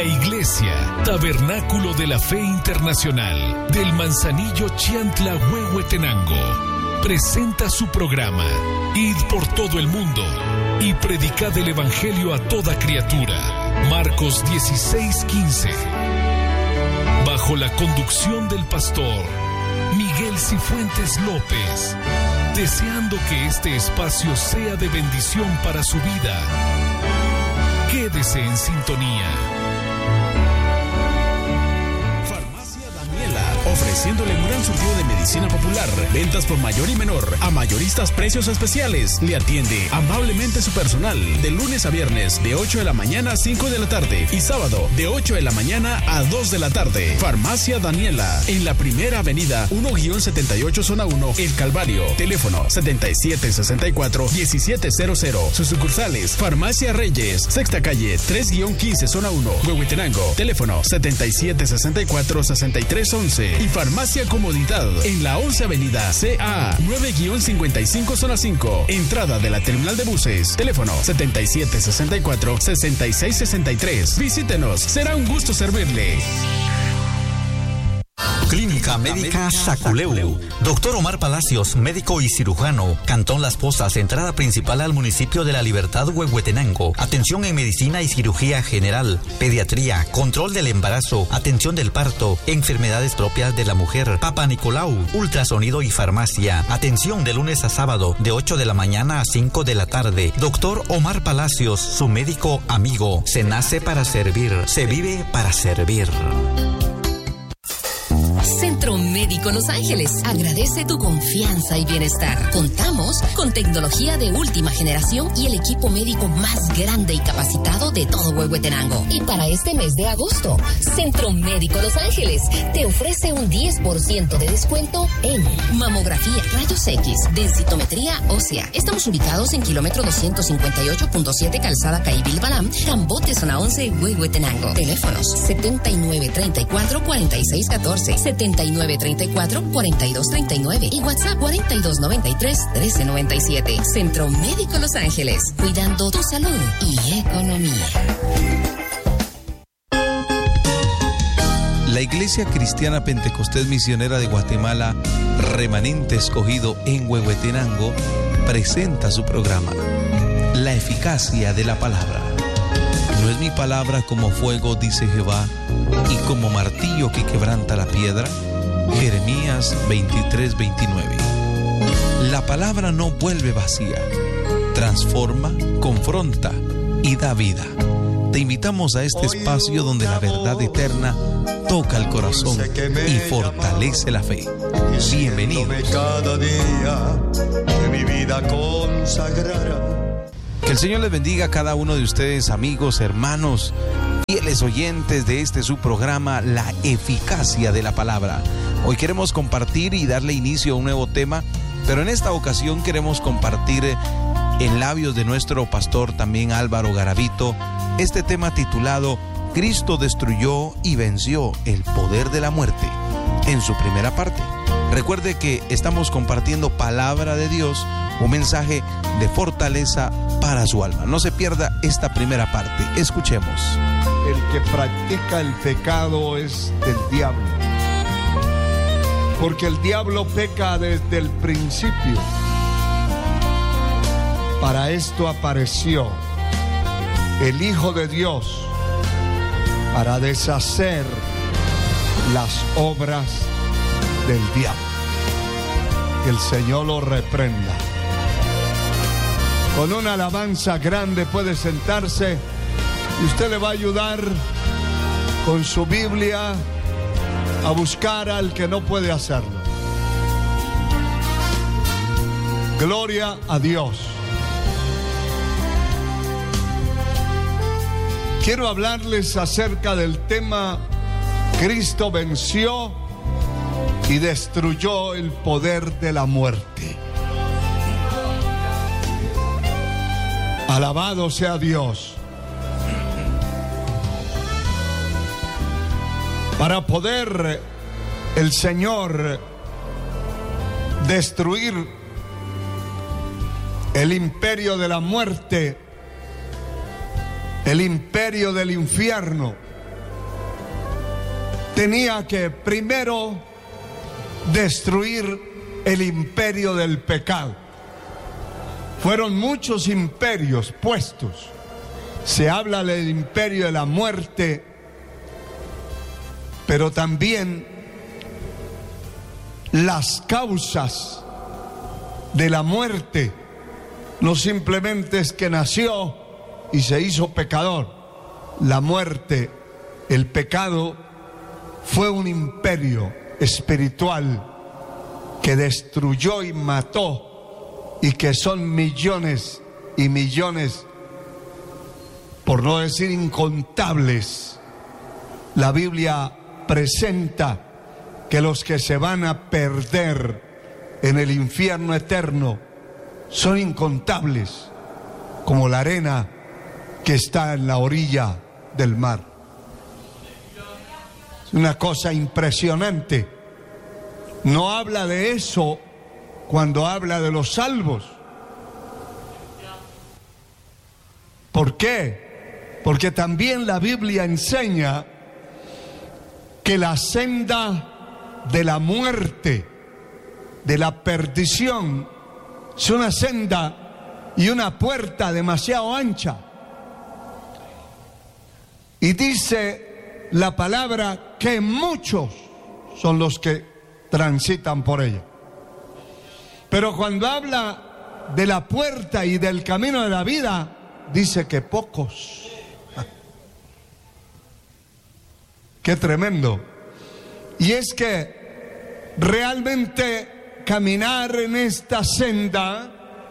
Iglesia Tabernáculo de la Fe Internacional del Manzanillo Chiantla, Huehuetenango presenta su programa Id por todo el mundo y predicad el Evangelio a toda criatura. Marcos 16:15. Bajo la conducción del pastor Miguel Cifuentes López, deseando que este espacio sea de bendición para su vida. Quédese en sintonía. Farmacia Daniela, ofreciéndole un gran surtido de medicina popular, ventas por mayor y menor, a mayoristas precios especiales. Le atiende amablemente su personal, de lunes a viernes, de 8 de la mañana a 5 de la tarde, y sábado, de 8 de la mañana a 2 de la tarde. Farmacia Daniela, en la Primera Avenida, 1-78 Zona 1, El Calvario. Teléfono 7764-1700. Sus sucursales, Farmacia Reyes, Sexta Calle, 3-15 Zona 1, Huehuetenango. Teléfono 7764-6311. Y Farmacia Comodidad, en la 11 Avenida CA, 9-55 Zona 5, entrada de la terminal de buses. Teléfono 7764-6663. Visítenos, será un gusto servirle. Clínica Médica Saculeu. Doctor Omar Palacios, médico y cirujano. Cantón Las Pozas, entrada principal al municipio de La Libertad, Huehuetenango. Atención en medicina y cirugía general, pediatría, control del embarazo, atención del parto, enfermedades propias de la mujer, Papa Nicolau, ultrasonido y farmacia. Atención de lunes a sábado, de 8 de la mañana a 5 de la tarde. Doctor Omar Palacios, su médico amigo. Se nace para servir, se vive para servir. Centro Médico Los Ángeles agradece tu confianza y bienestar. Contamos con tecnología de última generación y el equipo médico más grande y capacitado de todo Huehuetenango. Y para este mes de agosto, Centro Médico Los Ángeles te ofrece un 10% de descuento en mamografía, rayos X, densitometría ósea. Estamos ubicados en kilómetro 258.7 Calzada Caibil Balam, Cambote, Zona 11, Huehuetenango. Teléfonos 7934-4614, 7934-4239 y WhatsApp 4293-1397. Centro Médico Los Ángeles, cuidando tu salud y economía. La Iglesia Cristiana Pentecostés Misionera de Guatemala, Remanente Escogido en Huehuetenango, presenta su programa, La Eficacia de la Palabra. ¿No es mi palabra como fuego, dice Jehová, y como martillo que quebranta la piedra? Jeremías 23:29. La palabra no vuelve vacía, transforma, confronta y da vida. Te invitamos a este espacio donde la verdad eterna toca el corazón y fortalece la fe. Bienvenidos. Cada día de mi vida consagrará. Que el Señor les bendiga a cada uno de ustedes, amigos, hermanos, fieles oyentes de este su programa, La Eficacia de la Palabra. Hoy queremos compartir y darle inicio a un nuevo tema, pero en esta ocasión queremos compartir en labios de nuestro pastor también Álvaro Garavito este tema titulado Cristo destruyó y venció el poder de la muerte, en su primera parte. Recuerde que estamos compartiendo palabra de Dios, un mensaje de fortaleza para su alma. No se pierda esta primera parte. Escuchemos. El que practica el pecado es del diablo, porque el diablo peca desde el principio. Para esto apareció el Hijo de Dios, para deshacer las obras del diablo. Que el Señor lo reprenda. Con una alabanza grande puede sentarse y usted le va a ayudar con su Biblia a buscar al que no puede hacerlo. Gloria a Dios. Quiero hablarles acerca del tema Cristo venció y destruyó el poder de la muerte. Alabado sea Dios. Para poder el Señor destruir el imperio de la muerte, el imperio del infierno, tenía que primero destruir el imperio del pecado. Fueron muchos imperios puestos. Se habla del imperio de la muerte, pero también las causas de la muerte no simplemente es que nació y se hizo pecador. La muerte, el pecado, fue un imperio espiritual que destruyó y mató, y que son millones y millones, por no decir incontables. La Biblia presenta que los que se van a perder en el infierno eterno son incontables, como la arena que está en la orilla del mar. Es una cosa impresionante. No habla de eso cuando habla de los salvos. ¿Por qué? Porque también la Biblia enseña que la senda de la muerte, de la perdición, es una senda y una puerta demasiado ancha. Y dice la palabra que muchos son los que transitan por ella. Pero cuando habla de la puerta y del camino de la vida, dice que pocos. Qué tremendo. Y es que realmente caminar en esta senda,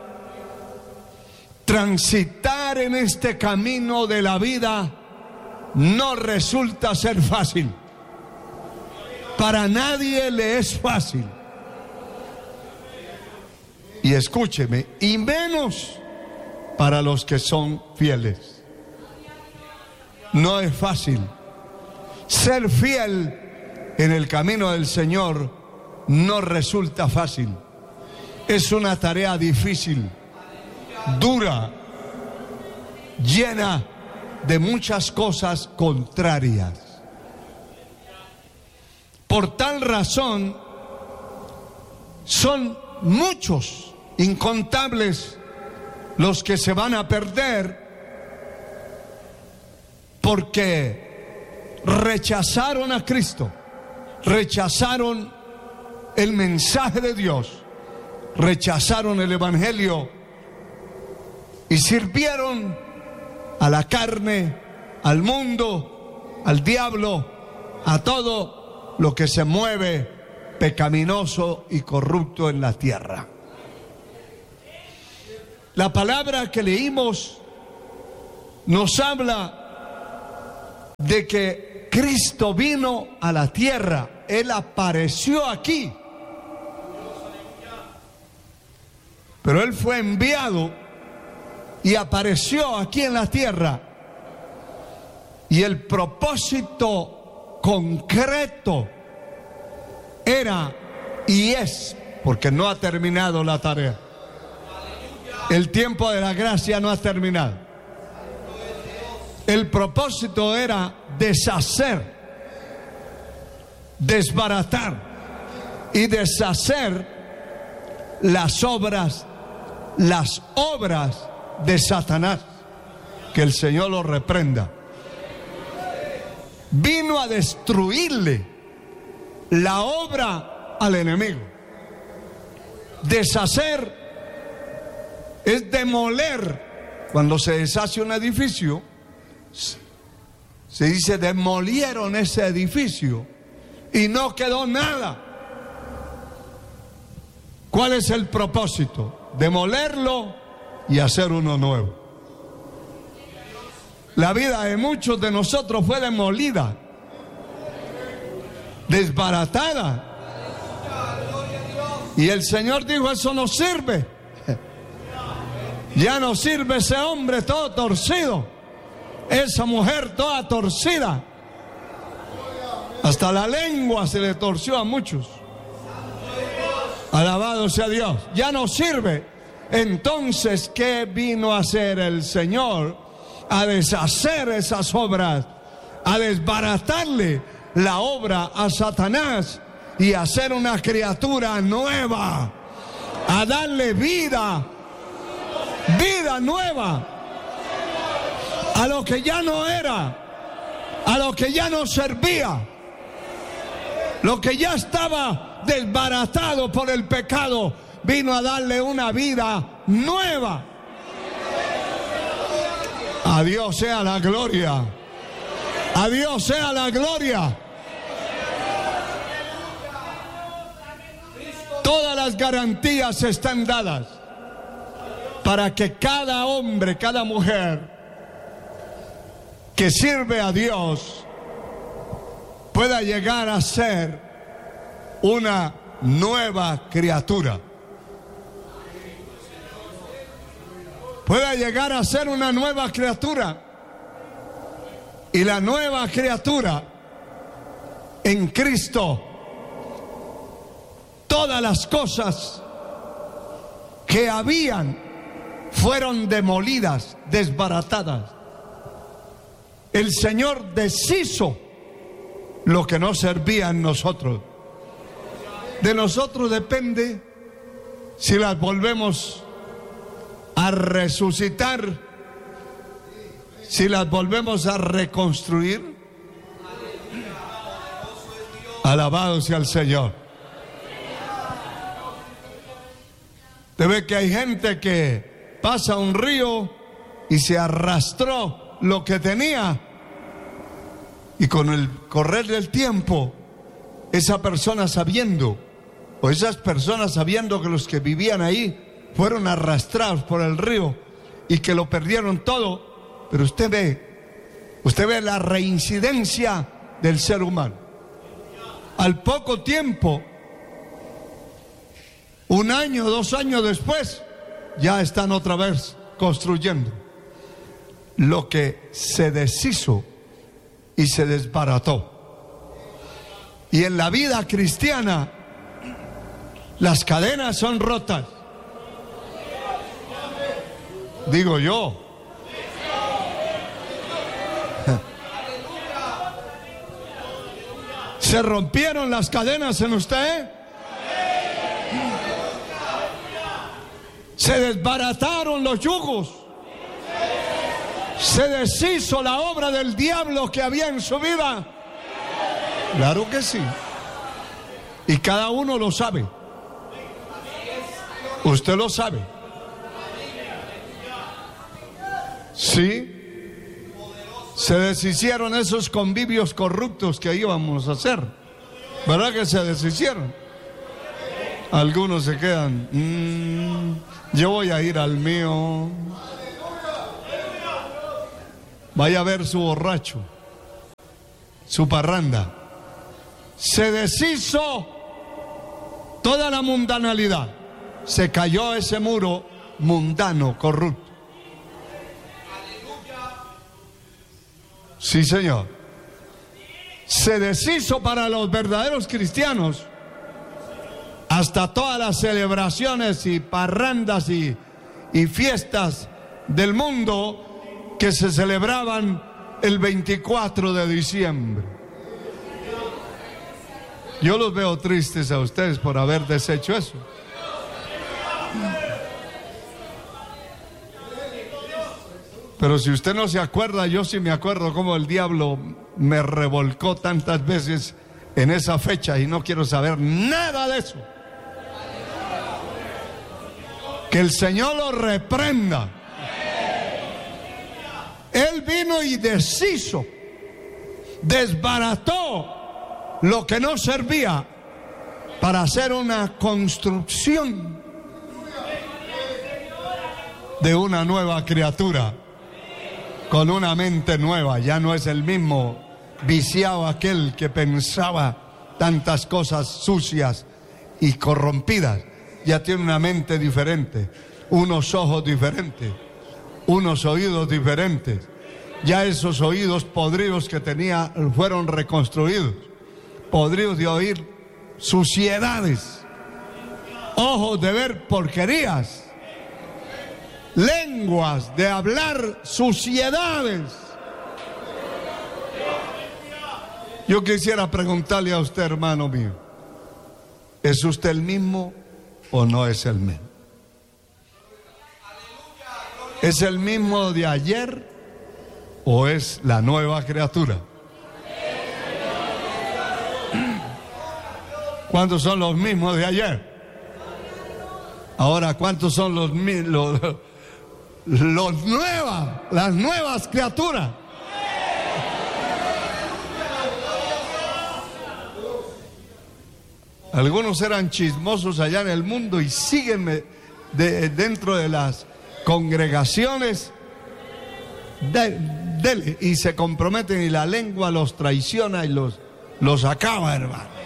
transitar en este camino de la vida, no resulta ser fácil. Para nadie le es fácil. Y escúcheme, y menos para los que son fieles. No es fácil. Ser fiel en el camino del Señor no resulta fácil. Es una tarea difícil, dura, llena de muchas cosas contrarias. Por tal razón, son muchos, incontables, los que se van a perder porque rechazaron a Cristo, rechazaron el mensaje de Dios, rechazaron el Evangelio y sirvieron a la carne, al mundo, al diablo, a todo lo que se mueve pecaminoso y corrupto en la tierra. La palabra que leímos nos habla de que Cristo vino a la tierra. Él apareció aquí, pero Él fue enviado y apareció aquí en la tierra. Y el propósito concreto era y es, porque no ha terminado la tarea. El tiempo de la gracia no ha terminado. El propósito era deshacer, desbaratar y deshacer las obras de Satanás. Que el Señor lo reprenda. Vino a destruirle la obra al enemigo. Deshacer es demoler. Cuando se deshace un edificio, se dice demolieron ese edificio y no quedó nada. ¿Cuál es el propósito? Demolerlo y hacer uno nuevo. La vida de muchos de nosotros fue demolida, desbaratada. Y el Señor dijo: eso no sirve. Ya no sirve ese hombre todo torcido, esa mujer toda torcida. Hasta la lengua se le torció a muchos. Alabado sea Dios. Ya no sirve. Entonces, ¿qué vino a hacer el Señor? A deshacer esas obras, a desbaratarle la obra a Satanás y a hacer una criatura nueva, a darle vida nueva a lo que ya no era, a lo que ya no servía, lo que ya estaba desbaratado por el pecado, vino a darle una vida nueva. A Dios sea la gloria. A Dios sea la gloria. Todas las garantías están dadas para que cada hombre, cada mujer que sirve a Dios pueda llegar a ser una nueva criatura. Pueda llegar a ser una nueva criatura. Y la nueva criatura en Cristo, todas las cosas que habían fueron demolidas, desbaratadas. El Señor deshizo lo que no servía en nosotros. De nosotros depende si las volvemos a resucitar, si las volvemos a reconstruir. Alabado sea el Señor. Te ve que hay gente que pasa un río y se arrastró lo que tenía, y con el correr del tiempo esa persona sabiendo, o esas personas sabiendo que los que vivían ahí fueron arrastrados por el río y que lo perdieron todo, pero usted ve la reincidencia del ser humano. Al poco tiempo, 1 año, 2 años después, ya están otra vez construyendo lo que se deshizo y se desbarató. Y en la vida cristiana las cadenas son rotas. Digo yo. ¿Se rompieron las cadenas en usted? ¿Se desbarataron los yugos? ¿Se deshizo la obra del diablo que había en su vida? Claro que sí. Y cada uno lo sabe. Usted lo sabe. Sí. Se deshicieron esos convivios corruptos que íbamos a hacer. ¿Verdad que se deshicieron? Algunos se quedan. Yo voy a ir al mío. Vaya a ver su borracho, su parranda. Se deshizo toda la mundanalidad. Se cayó ese muro mundano, corrupto. Sí, Señor. Se deshizo para los verdaderos cristianos hasta todas las celebraciones y parrandas y fiestas del mundo que se celebraban el 24 de diciembre. Yo los veo tristes a ustedes por haber deshecho eso. Pero si usted no se acuerda, yo sí me acuerdo cómo el diablo me revolcó tantas veces en esa fecha y no quiero saber nada de eso. Que el Señor lo reprenda. Él vino y deshizo, desbarató lo que no servía para hacer una construcción de una nueva criatura con una mente nueva. Ya no es el mismo viciado aquel que pensaba tantas cosas sucias y corrompidas. Ya tiene una mente diferente, unos ojos diferentes, unos oídos diferentes. Ya esos oídos podridos que tenía fueron reconstruidos, podridos de oír suciedades, ojos de ver porquerías, lenguas de hablar suciedades. Yo quisiera preguntarle a usted, hermano mío, ¿es usted el mismo o no es el mismo? ¿Es el mismo de ayer o es la nueva criatura? ¿Cuántos son los mismos de ayer? Ahora, ¿cuántos son las nuevas criaturas? Algunos eran chismosos allá en el mundo y siguen dentro de las congregaciones y se comprometen y la lengua los traiciona y los acaba, hermano.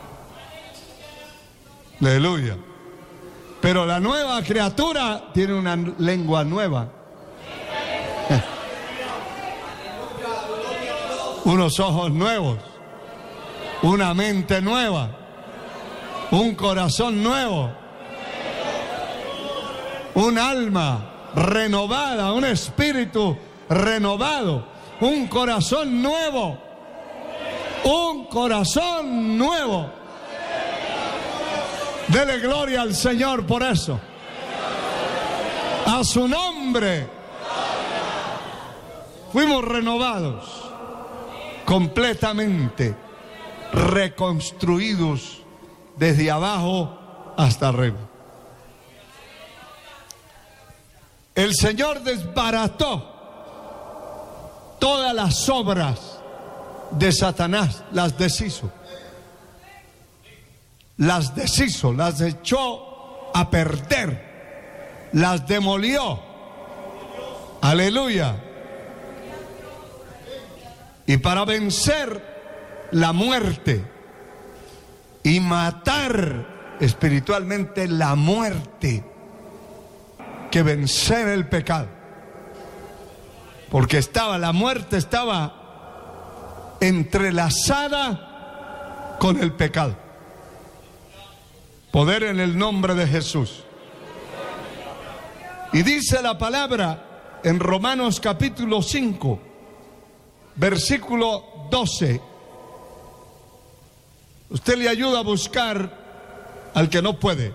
Aleluya. Pero la nueva criatura tiene una lengua nueva. Unos ojos nuevos. Una mente nueva. Un corazón nuevo. Un alma renovada. Un espíritu renovado. Un corazón nuevo. Un corazón nuevo. Dele gloria al Señor por eso. A su nombre. Fuimos renovados, completamente reconstruidos desde abajo hasta arriba. El Señor desbarató todas las obras de Satanás, las deshizo. Las deshizo, las echó a perder, las demolió. Aleluya. Y para vencer la muerte y matar espiritualmente la muerte, que vencer el pecado. Porque la muerte estaba entrelazada con el pecado. Poder en el nombre de Jesús. Y dice la palabra en Romanos capítulo 5, versículo 12. Usted le ayuda a buscar al que no puede.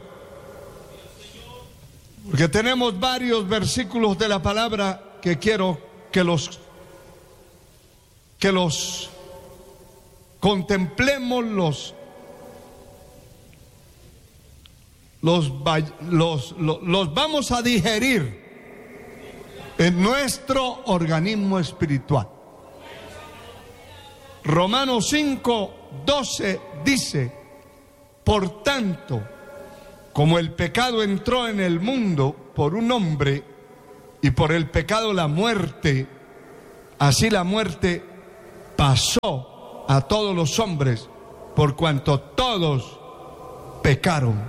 Porque tenemos varios versículos de la palabra que quiero que los contemplemos, los vamos a digerir en nuestro organismo espiritual. Romanos 5:12 dice: por tanto, como el pecado entró en el mundo por un hombre, y por el pecado la muerte, así la muerte pasó a todos los hombres, por cuanto todos pecaron.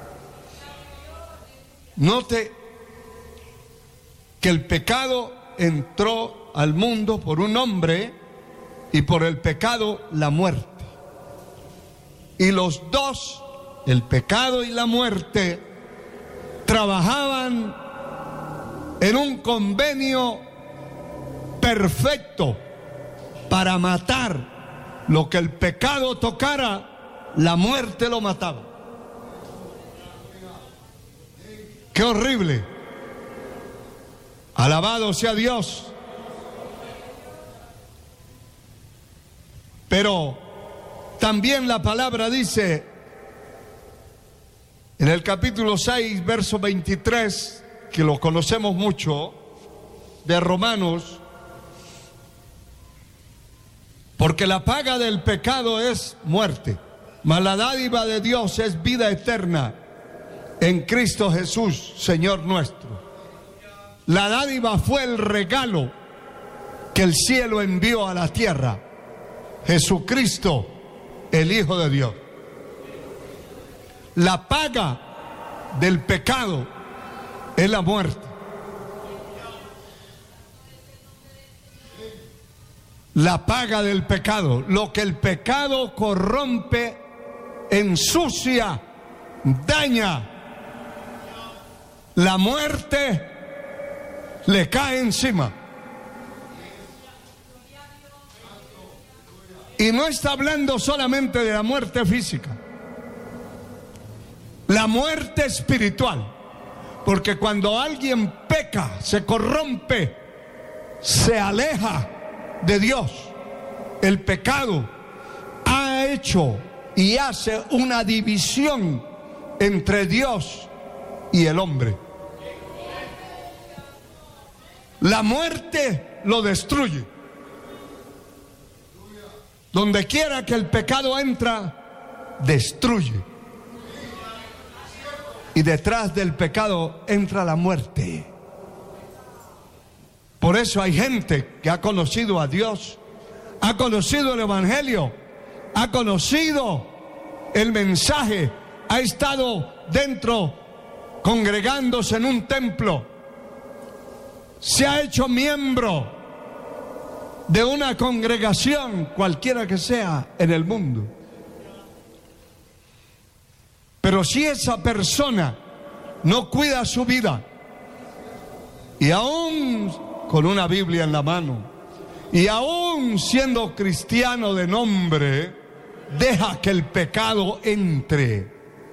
Note que el pecado entró al mundo por un hombre y por el pecado la muerte. Y los dos, el pecado y la muerte, trabajaban en un convenio perfecto para matar. Lo que el pecado tocara, la muerte lo mataba. ¡Qué horrible! Alabado sea Dios. Pero también la palabra dice en el capítulo 6, verso 23, que lo conocemos mucho, de Romanos: porque la paga del pecado es muerte, mas la dádiva de Dios es vida eterna en Cristo Jesús, Señor nuestro. La dádiva fue el regalo que el cielo envió a la tierra, Jesucristo, el Hijo de Dios. La paga del pecado es la muerte. La paga del pecado, lo que el pecado corrompe, ensucia, daña, la muerte le cae encima. Y no está hablando solamente de la muerte física, la muerte espiritual. Porque cuando alguien peca, se corrompe, se aleja de Dios, el pecado ha hecho y hace una división entre Dios y el hombre. La muerte lo destruye. Donde quiera que el pecado entra, destruye. Y detrás del pecado entra la muerte. Por eso hay gente que ha conocido a Dios, ha conocido el Evangelio, ha conocido el mensaje, ha estado dentro, congregándose en un templo, se ha hecho miembro de una congregación, cualquiera que sea en el mundo. Pero si esa persona no cuida su vida, y aún con una Biblia en la mano, y aún siendo cristiano de nombre, deja que el pecado entre,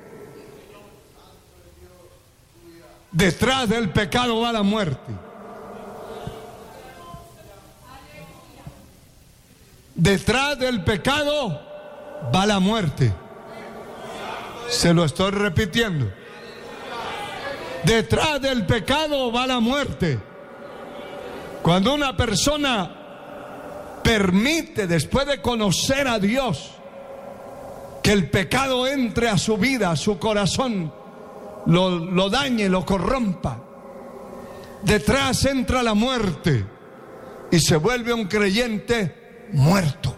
detrás del pecado va la muerte. Detrás del pecado va la muerte. Se lo estoy repitiendo. Detrás del pecado va la muerte. Cuando una persona permite, después de conocer a Dios, que el pecado entre a su vida, a su corazón, lo dañe, lo corrompa, detrás entra la muerte y se vuelve un creyente muerto.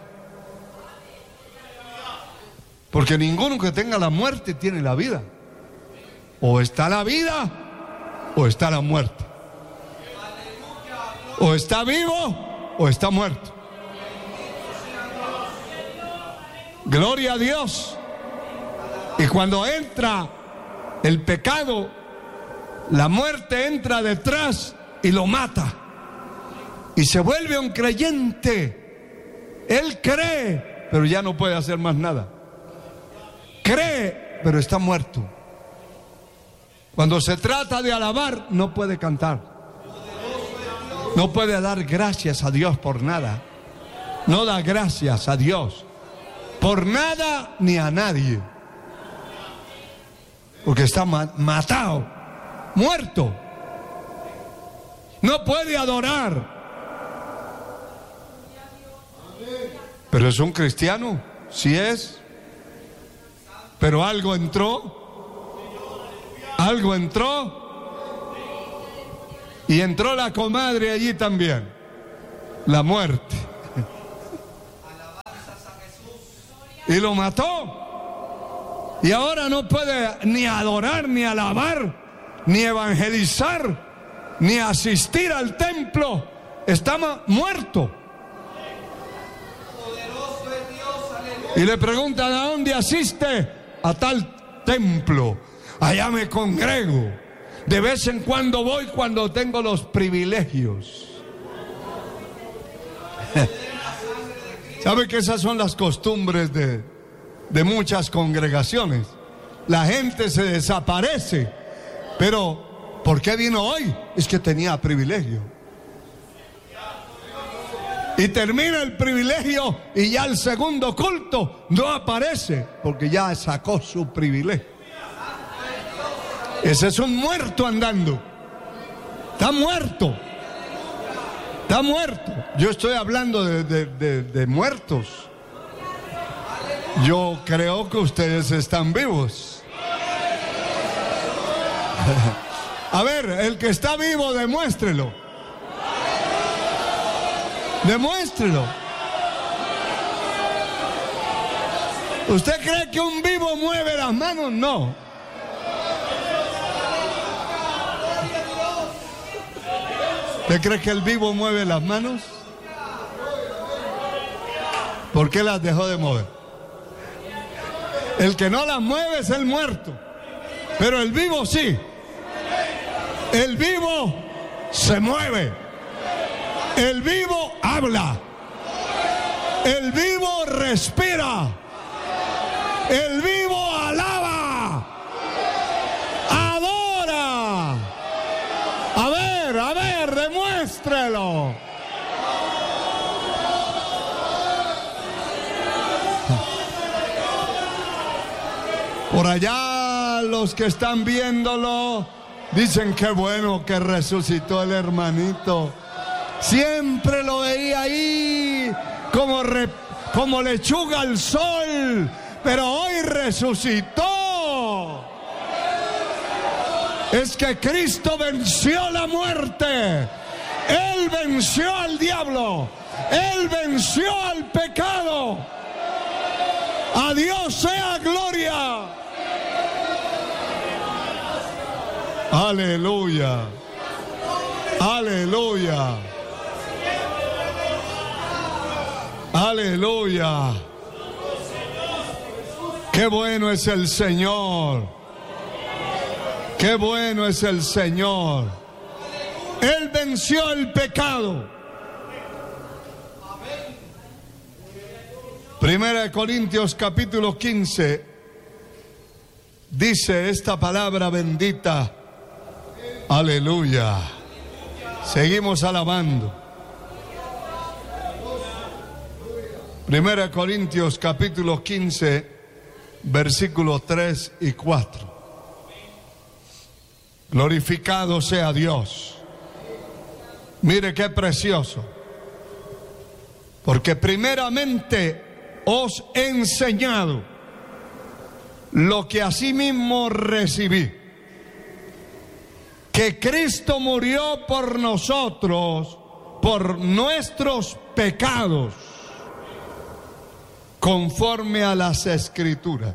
Porque ninguno que tenga la muerte tiene la vida. O está la vida o está la muerte. O está vivo o está muerto. Gloria a Dios. Y cuando entra el pecado, la muerte entra detrás y lo mata. Y se vuelve un creyente. Él cree, pero ya no puede hacer más nada. Cree, pero está muerto. Cuando se trata de alabar, no puede cantar. No puede dar gracias a Dios por nada. No da gracias a Dios por nada ni a nadie. Porque está matado, muerto. No puede adorar. Pero es un cristiano, sí es. Pero algo entró. Algo entró. Y entró la comadre allí también. La muerte. Y lo mató. Y ahora no puede ni adorar, ni alabar, ni evangelizar, ni asistir al templo. Está muerto. Y le preguntan: ¿a dónde asiste? A tal templo. Allá me congrego. De vez en cuando voy cuando tengo los privilegios. ¿Sabe que esas son las costumbres de muchas congregaciones? La gente se desaparece. Pero ¿por qué vino hoy? Es que tenía privilegio. Y termina el privilegio y ya el segundo culto no aparece porque ya sacó su privilegio. Ese es un muerto andando. Está muerto. Está muerto. Yo estoy hablando de muertos. Yo creo que ustedes están vivos. A ver, el que está vivo, demuéstrelo. Demuéstrelo. ¿Usted cree que un vivo mueve las manos? No. ¿Usted cree que el vivo mueve las manos? ¿Por qué las dejó de mover? El que no las mueve es el muerto. Pero el vivo sí. El vivo se mueve. El vivo habla. El vivo respira. El vivo alaba. Adora. A ver, demuéstrelo. Por allá los que están viéndolo dicen qué bueno que resucitó el hermanito. Siempre lo veía ahí como lechuga al sol, pero hoy resucitó. Es que Cristo venció la muerte. Él venció al diablo. Él venció al pecado. A Dios sea gloria. Aleluya. Aleluya. Aleluya. Qué bueno es el Señor. Qué bueno es el Señor. Él venció el pecado. Primera de Corintios capítulo 15 dice esta palabra bendita. Aleluya. Seguimos alabando. Primera de Corintios capítulo 15 versículos 3 y 4. Glorificado sea Dios. Mire qué precioso. Porque primeramente os he enseñado lo que asimismo recibí, que Cristo murió por nosotros, por nuestros pecados, conforme a las Escrituras.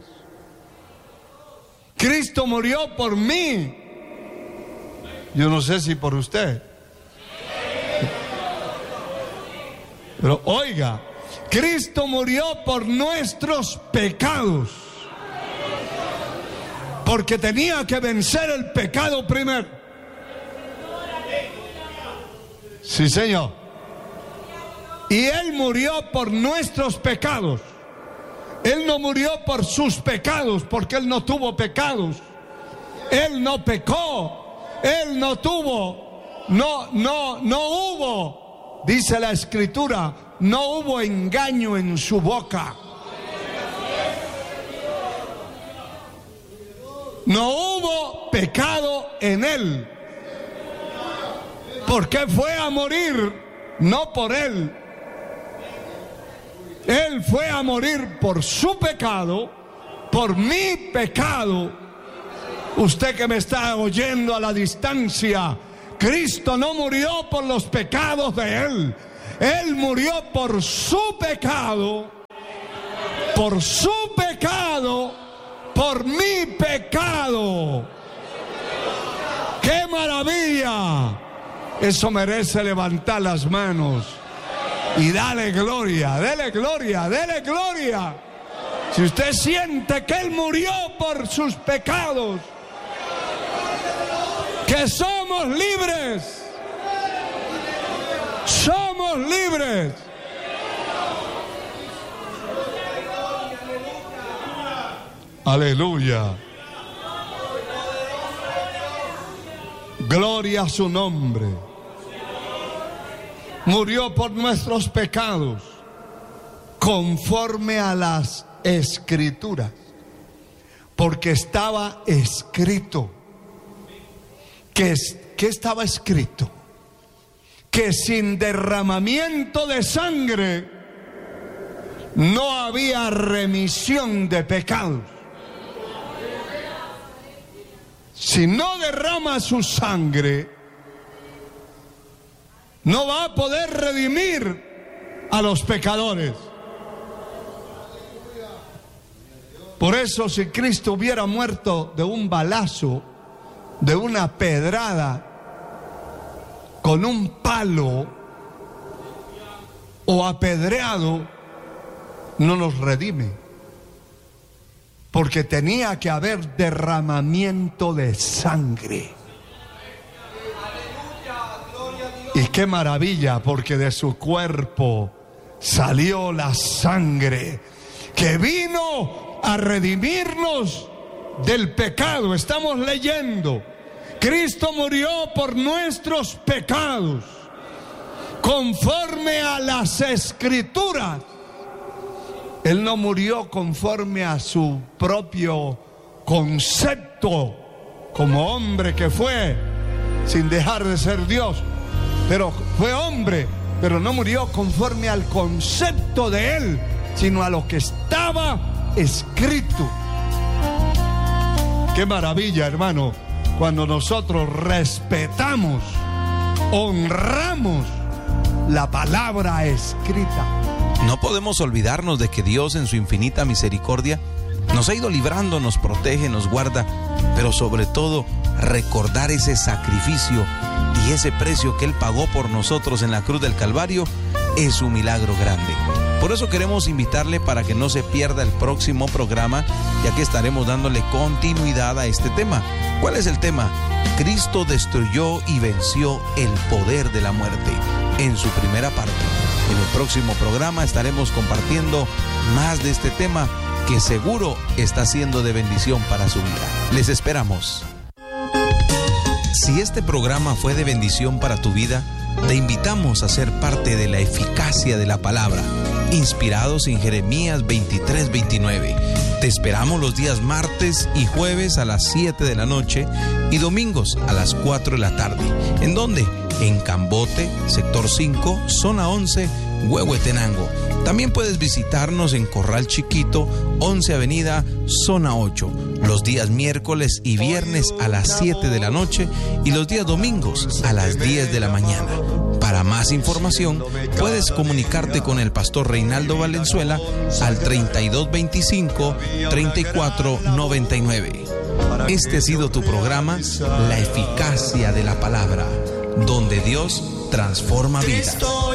Cristo murió por mí. Yo no sé si por usted. Pero oiga, Cristo murió por nuestros pecados. Porque tenía que vencer el pecado primero. Sí, Señor. Y Él murió por nuestros pecados. Él no murió por sus pecados, porque Él no tuvo pecados. Él no pecó. Él no tuvo, no hubo, dice la Escritura, no hubo engaño en su boca. No hubo pecado en Él. Porque fue a morir, no por Él. Él fue a morir por su pecado, por mi pecado. Usted que me está oyendo a la distancia, Cristo no murió por los pecados de Él. Él murió por su pecado, por mi pecado. ¡Qué maravilla! Eso merece levantar las manos y dale gloria, dele gloria, dele gloria. Si usted siente que Él murió por sus pecados, que somos libres. Somos libres. Aleluya. Gloria a su nombre. Murió por nuestros pecados, conforme a las Escrituras, porque estaba escrito. ¿Qué estaba escrito? Que sin derramamiento de sangre no había remisión de pecados. Si no derrama su sangre, no va a poder redimir a los pecadores. Por eso, si Cristo hubiera muerto de un balazo, de una pedrada, con un palo o apedreado, no nos redime, porque tenía que haber derramamiento de sangre. Y qué maravilla, porque de su cuerpo salió la sangre que vino a redimirnos del pecado. Estamos leyendo, Cristo murió por nuestros pecados, conforme a las Escrituras. Él no murió conforme a su propio concepto, como hombre que fue, sin dejar de ser Dios. Pero fue hombre, pero no murió conforme al concepto de Él, sino a lo que estaba escrito. Qué maravilla, hermano, cuando nosotros respetamos, honramos la palabra escrita. No podemos olvidarnos de que Dios, en su infinita misericordia, nos ha ido librando, nos protege, nos guarda, pero sobre todo recordar ese sacrificio y ese precio que Él pagó por nosotros en la cruz del Calvario es un milagro grande. Por eso queremos invitarle para que no se pierda el próximo programa, ya que estaremos dándole continuidad a este tema. ¿Cuál es el tema? Cristo destruyó y venció el poder de la muerte, en su primera parte. En el próximo programa estaremos compartiendo más de este tema que seguro está siendo de bendición para su vida. Les esperamos. Si este programa fue de bendición para tu vida, te invitamos a ser parte de la eficacia de la palabra, inspirados en Jeremías 23:29. Te esperamos los días martes y jueves a las 7 de la noche y domingos a las 4 de la tarde. ¿En dónde? En Cambote, sector 5, zona 11, Huehuetenango. También puedes visitarnos en Corral Chiquito, 11 Avenida, zona 8, los días miércoles y viernes a las 7 de la noche y los días domingos a las 10 de la mañana. Para más información, puedes comunicarte con el pastor Reinaldo Valenzuela al 3225-3499. Este ha sido tu programa, La Eficacia de la Palabra, donde Dios transforma vidas.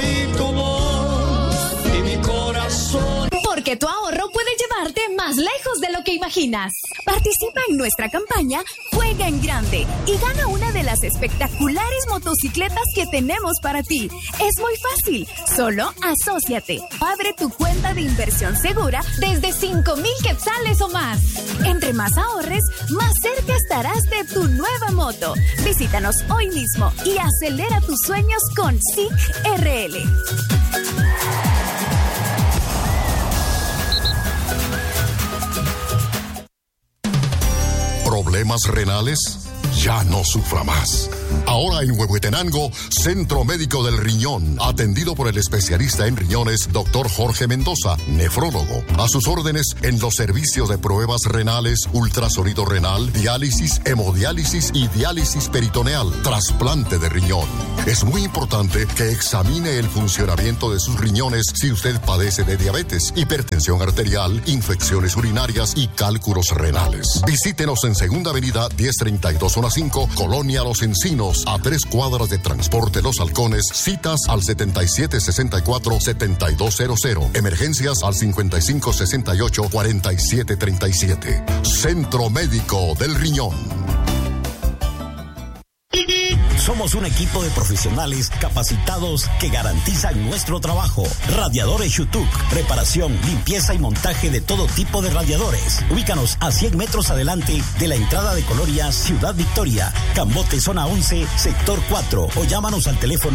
Porque tu ahorro puede llevarte más lejos de lo que imaginas. Participa en nuestra campaña Juega en Grande y gana una de las espectaculares motocicletas que tenemos para ti. Es muy fácil, solo asóciate. Abre tu cuenta de inversión segura desde 5,000 quetzales o más. Entre más ahorres, más cerca estarás de tu nueva moto. Visítanos hoy mismo y acelera tus sueños con SIC RL. ¿Problemas renales? Ya no sufra más. Ahora en Huehuetenango, Centro Médico del Riñón, atendido por el especialista en riñones, Dr. Jorge Mendoza, nefrólogo. A sus órdenes en los servicios de pruebas renales, ultrasonido renal, diálisis, hemodiálisis y diálisis peritoneal, trasplante de riñón. Es muy importante que examine el funcionamiento de sus riñones si usted padece de diabetes, hipertensión arterial, infecciones urinarias y cálculos renales. Visítenos en Segunda Avenida 1032, zona 5, Colonia Los Encinos, a 3 cuadras de Transporte Los Halcones. Citas al 7764-7200. Emergencias al 5568-4737. Centro Médico del Riñón. Somos un equipo de profesionales capacitados que garantizan nuestro trabajo. Radiadores Shutuk, reparación, limpieza y montaje de todo tipo de radiadores. Ubícanos a 100 metros adelante de la entrada de Colonia Ciudad Victoria, Cambote, zona 11, sector 4, o llámanos al teléfono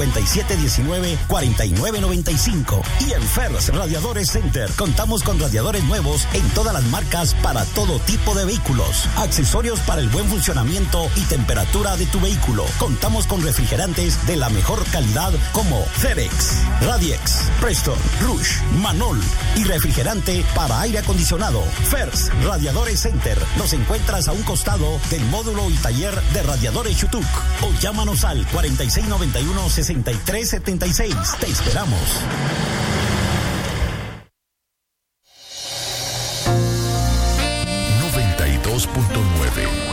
5719-4995. Y en Fers Radiadores Center contamos con radiadores nuevos en todas las marcas para todo tipo de vehículos, accesorios para el buen funcionamiento y temperatura de tu vehículo. Contamos con refrigerantes de la mejor calidad como Ferex, Radiex, Preston, Rush, Manol y refrigerante para aire acondicionado. Fers Radiadores Center. Nos encuentras a un costado del módulo y taller de Radiadores Shutuk, o llámanos al 4691-6376. Te esperamos.